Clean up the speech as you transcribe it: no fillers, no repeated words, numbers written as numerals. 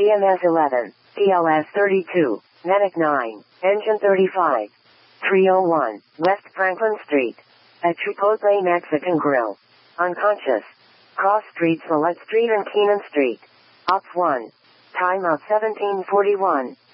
BMS 11, CLS 32, Medic 9, Engine 35. 301, West Franklin Street. At Chipotle Mexican Grill. Unconscious. Cross Street, Smollett Street and Keenan Street. Op 1. Time of 1741.